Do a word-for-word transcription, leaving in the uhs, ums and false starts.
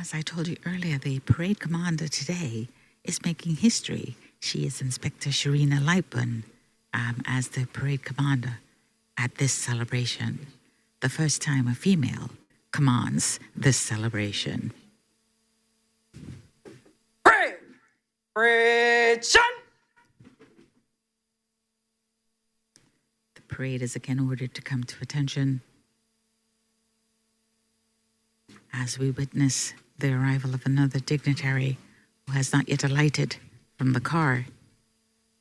As I told you earlier, the parade commander today is making history. She is Inspector Sharina Lightburn um, as the parade commander at this celebration. The first time a female commands this celebration. Parade! Parade! The parade is again ordered to come to attention as we witness the arrival of another dignitary who has not yet alighted from the car.